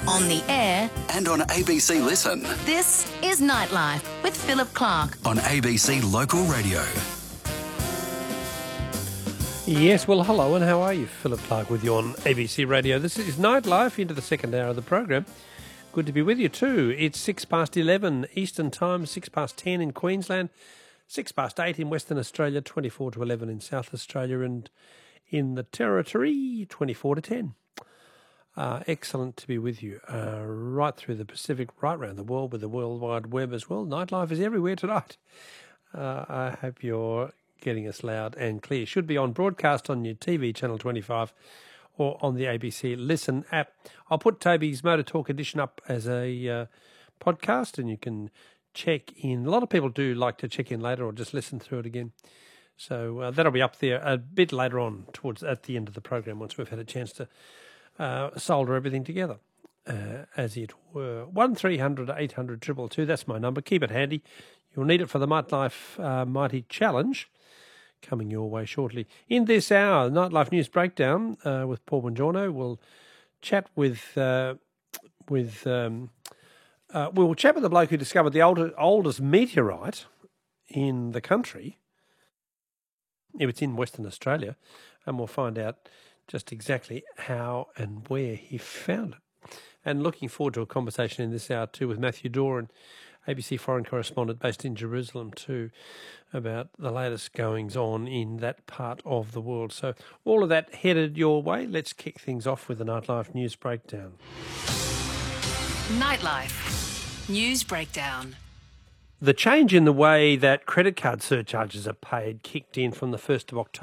on the air, and on ABC Listen. this is Nightlife with Philip Clark. On ABC Local Radio. Yes, well, hello, and how are you? Philip Clark with you on ABC Radio. This is Nightlife into the second hour of the program. Good to be with you too. It's 11 Eastern Time, 10 in Queensland, 8 in Western Australia, 11 in South Australia, and in the Territory, 10. Excellent to be with you right through the Pacific, right around the world with the World Wide Web as well. Nightlife is everywhere tonight. I hope you're getting us loud and clear. Should be on broadcast on your TV, Channel 25, or on the ABC Listen app. I'll put Toby's Motor Talk edition up as a podcast, and you can check in. A lot of people do like to check in later or just listen through it again. So that'll be up there a bit later on, at the end of the program, once we've had a chance to solder everything together, as it were. 1300 800 222, that's my number. Keep it handy. You'll need it for the Nightlife Mighty Challenge, coming your way shortly. In this hour, Nightlife News Breakdown with Paul Bongiorno. We'll chat with the bloke who discovered the oldest meteorite in the country. It's in Western Australia, and we'll find out just exactly how and where he found it. And looking forward to a conversation in this hour too with Matthew Doran, ABC foreign correspondent based in Jerusalem too, about the latest goings on in that part of the world. So all of that headed your way. Let's kick things off with the Nightlife News Breakdown. Nightlife News Breakdown. The change in the way that credit card surcharges are paid kicked in from the 1st of October.